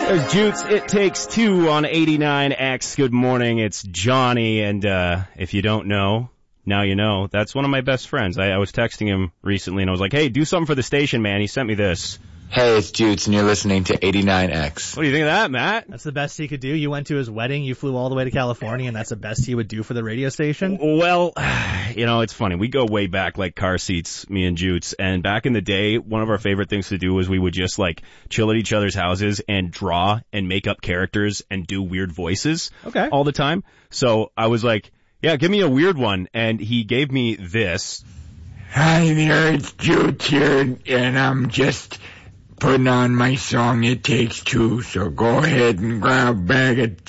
There's Jutes, It Takes Two on 89X. Good morning, it's Johnny, and if you don't know, now you know. That's one of my best friends. I was texting him recently, and I was like, hey, do something for the station, man. He sent me this. Hey, it's Jutes, and you're listening to 89X. What do you think of that, Matt? That's the best he could do. You went to his wedding, you flew all the way to California, and that's the best he would do for the radio station? Well, you know, it's funny. We go way back like car seats, me and Jutes, and back in the day, one of our favorite things to do was we would just like chill at each other's houses and draw and make up characters and do weird voices all the time. So I was like, yeah, give me a weird one, and he gave me this. Hi there, it's Jutes here, and I'm just putting on my song It Takes Two, so go ahead and grab a bag of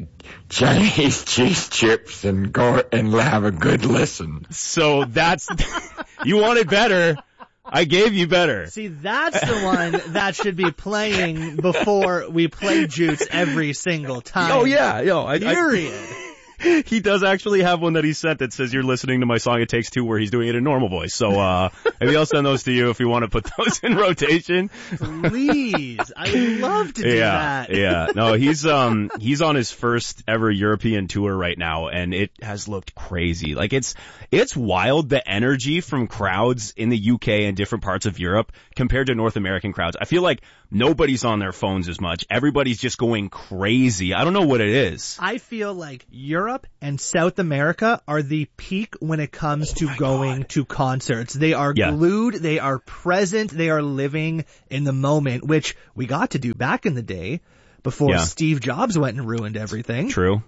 Chinese cheese chips and go and have a good listen. So that's, you wanted better. I gave you better. See, that's the one that should be playing before we play Jutes every single time. Oh yeah, Period. He does actually have one that he sent that says you're listening to my song It Takes Two where he's doing it in normal voice. So maybe I'll send those to you if you want to put those in rotation. Please. I would love to do that. Yeah. No, he's on his first ever European tour right now, and it has looked crazy. Like it's wild, the energy from crowds in the UK and different parts of Europe compared to North American crowds. I feel like nobody's on their phones as much. Everybody's just going crazy. I don't know what it is. I feel like Europe and South America are the peak when it comes to going to concerts. They are glued, they are present, they are living in the moment, which we got to do back in the day before Steve Jobs went and ruined everything. True.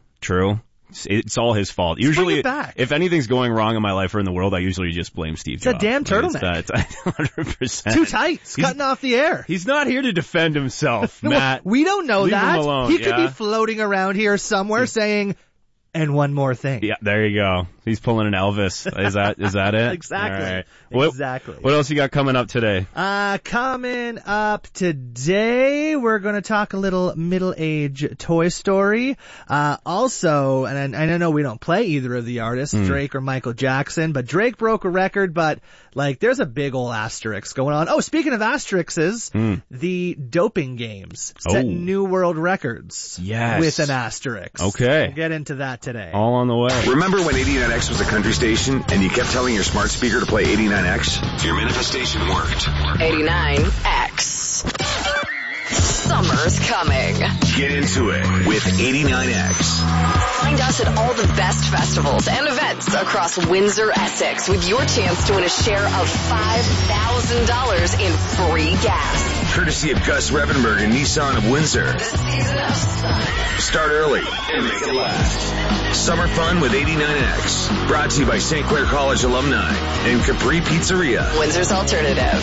It's all his fault. Usually, if anything's going wrong in my life or in the world, I usually just blame Steve Jobs. It's a damn turtleneck. It's 100%. Too tight. It's cutting off the air. He's not here to defend himself, Matt. We don't know Leave that. him alone. He could be floating around here somewhere saying, and one more thing. Yeah, there you go. He's pulling an Elvis. Is that it? Exactly. All right. Exactly. What else you got coming up today? Coming up today, we're going to talk a little middle-age Toy Story. Also, and I know we don't play either of the artists, Drake or Michael Jackson, but Drake broke a record, but like there's a big ol' asterisk going on. Oh, speaking of asterisks, the doping games set new world records. Yes. With an asterisk. Okay. We'll get into that today. All on the way. Remember when 89X was a country station and you kept telling your smart speaker to play 89X? Your manifestation worked. 89X. Summer's coming. Get into it with 89X. Find us at all the best festivals and events across Windsor, Essex with your chance to win a share of $5,000 in free gas. Courtesy of Gus Revenberg and Nissan of Windsor. This season of sun. Start early and make it last. Summer fun with 89X. Brought to you by St. Clair College alumni and Capri Pizzeria. Windsor's Alternative.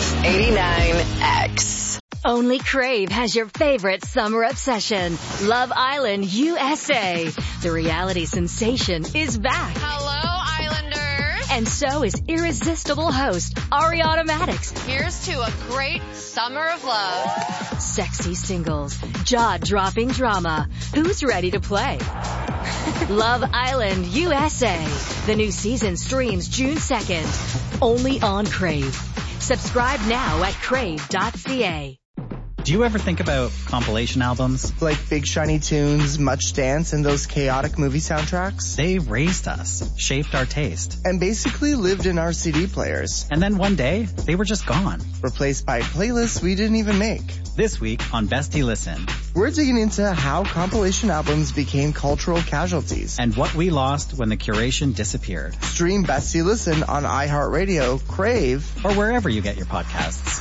89X. Only Crave has your favorite summer obsession, Love Island USA. The reality sensation is back. Hello, Islanders. And so is irresistible host Ari Automatics. Here's to a great summer of love. Sexy singles, jaw-dropping drama. Who's ready to play? Love Island USA. The new season streams June 2nd. Only on Crave. Subscribe now at crave.ca. Do you ever think about compilation albums? Like Big Shiny Tunes, Much Dance, and those chaotic movie soundtracks? They raised us, shaped our taste. And basically lived in our CD players. And then one day, they were just gone. Replaced by playlists we didn't even make. This week on Bestie Listen, we're digging into how compilation albums became cultural casualties. And what we lost when the curation disappeared. Stream Bestie Listen on iHeartRadio, Crave, or wherever you get your podcasts.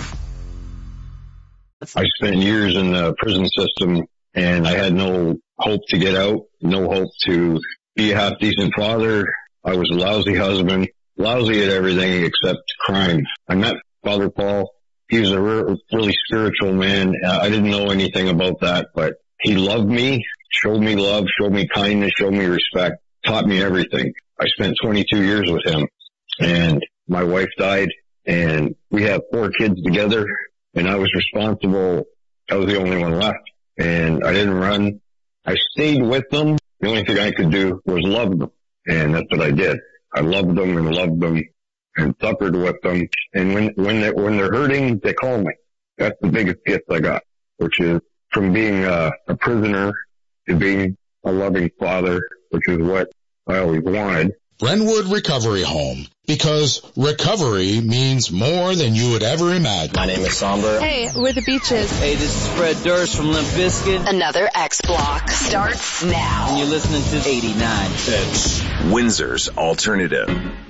I spent years in the prison system, and I had no hope to get out, no hope to be a half-decent father. I was a lousy husband, lousy at everything except crime. I met Father Paul. He was a really spiritual man. I didn't know anything about that, but he loved me, showed me love, showed me kindness, showed me respect, taught me everything. I spent 22 years with him, and my wife died, and we have 4 kids together. And I was responsible. I was the only one left. And I didn't run. I stayed with them. The only thing I could do was love them. And that's what I did. I loved them and suffered with them. And when they're hurting, they call me. That's the biggest gift I got, which is from being a prisoner to being a loving father, which is what I always wanted. Brentwood Recovery Home, because recovery means more than you would ever imagine. My name is Somber. Hey, we're the Beaches. Hey, this is Fred Durst from Limp Bizkit. Another X Block starts now. And you're listening to 89. Windsor's Alternative.